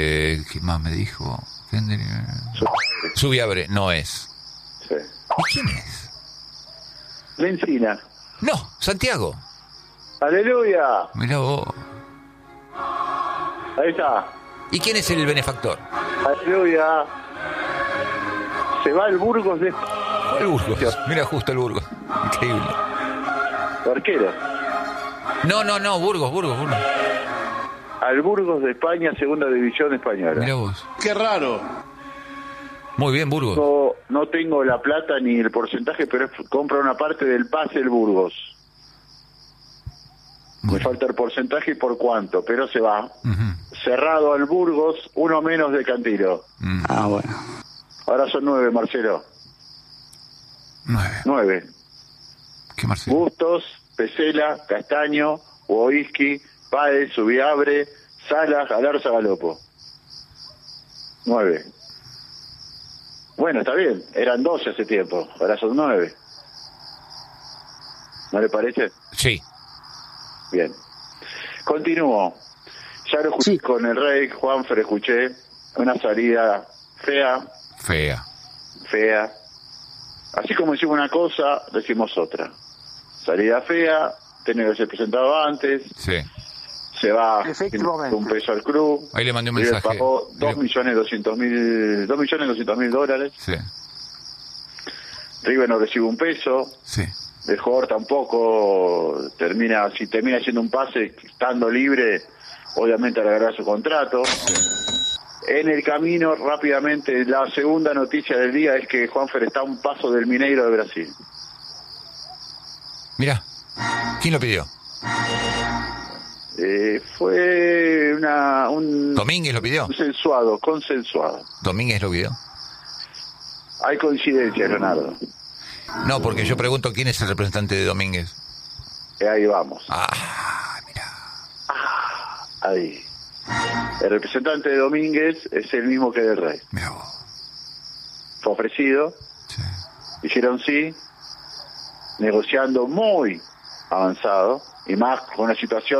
¿Qué más me dijo? Subiabre, no es. Sí. ¿Y quién es? Lencina. No, Santiago. ¡Aleluya! Mirá vos. Ahí está. ¿Y quién es el benefactor? ¡Aleluya! Se va el Burgos de... El Burgos. Mira, justo el Burgos. Increíble. Arquero. No, Burgos. Al Burgos de España, segunda división española. Mirá vos. Qué raro. Muy bien, Burgos. No tengo la plata ni el porcentaje, pero compra una parte del pase el Burgos. Me Bueno. falta el porcentaje y por cuánto, pero se va. Ujú. Cerrado al Burgos, uno menos de Cantilo. Ah, bueno. Ahora son 9, Marcelo. 9. ¿Qué Marcelo? Bustos, Pesela, Castaño, Wojcicki, Páez, Subiabre, Salas, Galarza, Galopo. 9. Bueno, está bien. Eran 12 hace tiempo. Ahora son 9. ¿No le parece? Sí. Bien. Continúo. Ya lo escuché con el Rey, Juanfer, escuché una salida fea. Así como decimos una cosa, decimos otra. Salida fea, tenía que ser presentado antes. Sí. Se va Efectivamente. un peso al club. Ahí le mandé un River mensaje. pagó $2.200.000. Sí. River no recibe un peso. Sí. El jugador tampoco si termina haciendo un pase estando libre, obviamente alargará su contrato. En el camino, rápidamente, la segunda noticia del día es que Juanfer está a un paso del Mineiro de Brasil. Mirá. ¿Quién lo pidió? Fue un ¿Domínguez lo pidió? consensuado. ¿Domínguez lo pidió? Hay coincidencia, Leonardo. No, porque yo pregunto quién es el representante de Domínguez. Ahí vamos. Mira. Ahí. El representante de Domínguez es el mismo que del Rey. Mira vos. Fue ofrecido. Sí. Dijeron sí. Negociando muy avanzado. Y más con una situación